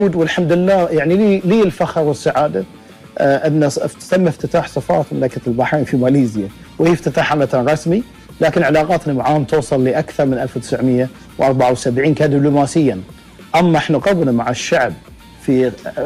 والحمد لله يعني لي الفخر والسعاده ان تم افتتاح سفاره مملكه البحرين في ماليزيا، وهي افتتاحها مثلا رسمي، لكن علاقاتنا معهم توصل لاكثر من 1974 كدبلوماسيا. اما احنا قبلنا مع الشعب في